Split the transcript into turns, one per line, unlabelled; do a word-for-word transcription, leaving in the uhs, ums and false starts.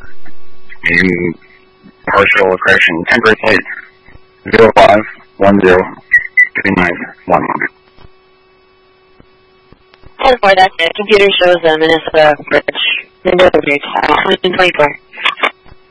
and partial correction, temporary plate zero five one zero three nine one one.
ten four, that's it. Computer shows the Minnesota Bridge. Windows Bridge, twenty twenty-four.